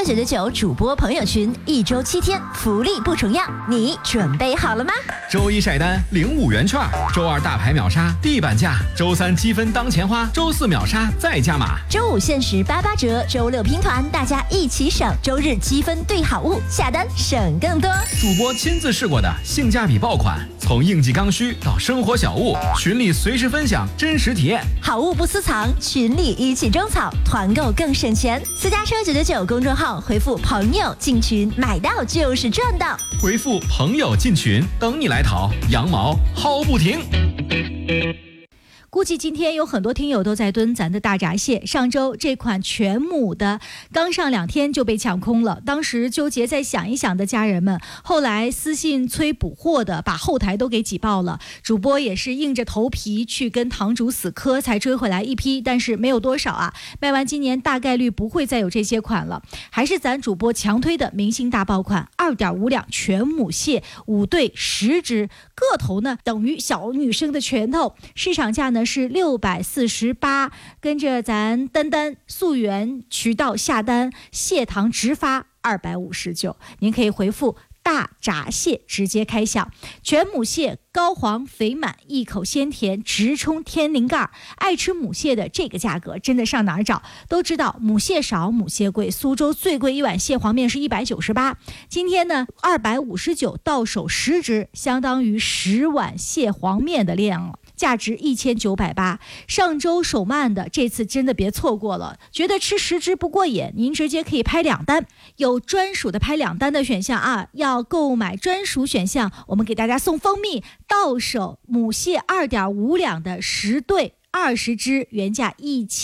999主播朋友群，1周7天，福利不重样，你准备好了吗？ 周一晒单领5元券，周二大牌秒杀地板价，周三积分当钱花，周四秒杀再加码， 周五限时88折，周六拼团，大家一起省，周日积分兑好物，下单省更多。 主播亲自试过的性价比爆款，从应季刚需到生活小物，群里随时分享真实体验， 好物不私藏，群里一起种草，团购更省钱。私家车999公众号回复朋友进群，买到就是赚到。 回复朋友进群，等你来淘，羊毛薅不停。 估计今天有很多听友都在蹲咱的大闸蟹。上周这款全母的刚上2天就被抢空了，当时纠结再想一想的家人们，后来私信催补货的，把后台都给挤爆了。主播也是硬着头皮去跟堂主死磕，才追回来一批，但是没有多少啊。卖完今年大概率不会再有这些款了，还是咱主播强推的明星大爆款，2.5两全母蟹5对10只，个头呢等于小女生的拳头，市场价呢是648，跟着咱丹溯源渠道下单，蟹堂直发259，您可以回复大闸蟹直接开抢。全母蟹高黄肥满，一口鲜甜，直冲天灵盖。爱吃母蟹的这个价格真的上哪儿找？都知道母蟹少母蟹贵，苏州最贵一碗蟹黄面是198，今天呢259到手10只，相当于10碗蟹黄面的量了，价值1980。上周手慢的，这次真的别错过了。觉得吃10只不过瘾，您直接可以拍2单，有专属的拍2单的选项啊。要购买专属选项，我们给大家送蜂蜜，到手母蟹2.5两的10对20只，原价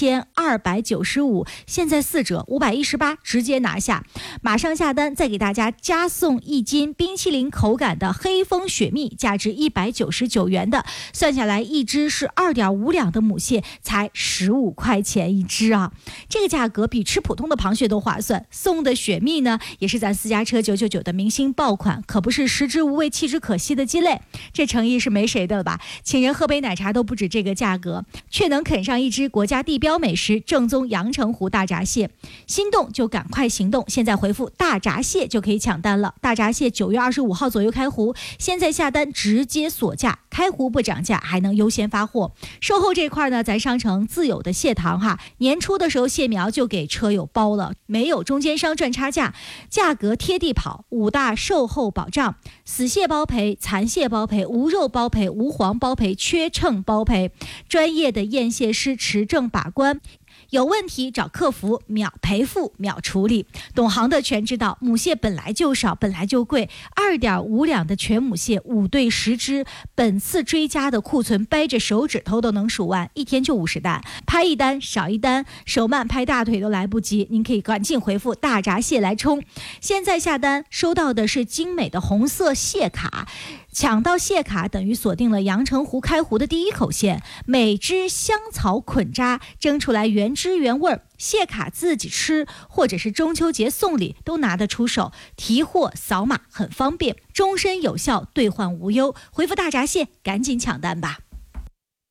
1295，现在4折518，直接拿下。马上下单，再给大家加送1斤冰淇淋口感的黑蜂雪蜜，价值199元的，算下来一只是2.5两的母蟹，才15块钱一只啊！这个价格比吃普通的螃蟹都划算。送的雪蜜呢，也是咱私家车999的明星爆款，可不是食之无味弃之可惜的鸡肋，这诚意是没谁的了吧？请人喝杯奶茶都不止这个价格，却能啃上一只国家地标美食，正宗阳澄湖大闸蟹。心动就赶快行动，现在回复大闸蟹就可以抢单了。大闸蟹9月25号左右开湖，现在下单直接锁价，开湖不涨价，还能优先发货。售后这块呢，咱商城自有的蟹堂哈，年初的时候蟹苗就给车友包了，没有中间商赚差价，价格贴地跑，5大售后保障：死蟹包赔、残蟹包赔、无肉包赔、无黄包赔、缺秤包赔，专业的验蟹师持证把关，有问题找客服，秒赔付秒处理。懂行的全知道，母蟹本来就少，本来就贵，2.5两的全母蟹5对10只，本次追加的库存掰着手指头都能数完，一天就50单，拍一单少一单，手慢拍大腿都来不及。您可以赶紧回复大闸蟹来冲，现在下单收到的是精美的红色蟹卡，抢到蟹卡等于锁定了阳澄湖开湖的第一口蟹，每只香草捆扎，蒸出来原汁原味，蟹卡自己吃或者是中秋节送礼都拿得出手，提货扫码很方便，终身有效，兑换无忧。回复大闸蟹赶紧抢单吧。